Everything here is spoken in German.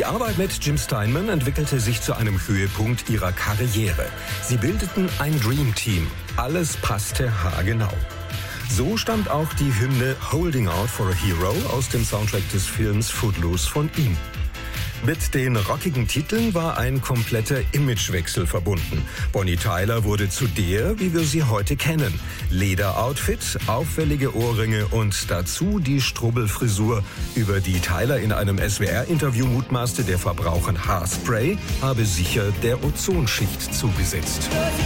Arbeit mit Jim Steinman entwickelte sich zu einem Höhepunkt ihrer Karriere. Sie bildeten ein Dream Team. Alles passte haargenau. So stammt auch die Hymne Holding Out for a Hero aus dem Soundtrack des Films Footloose von ihm. Mit den rockigen Titeln war ein kompletter Imagewechsel verbunden. Bonnie Tyler wurde zu der, wie wir sie heute kennen. Lederoutfit, auffällige Ohrringe und dazu die Strubbelfrisur, über die Tyler in einem SWR-Interview mutmaßte, der Verbrauch an Haarspray habe sicher der Ozonschicht zugesetzt.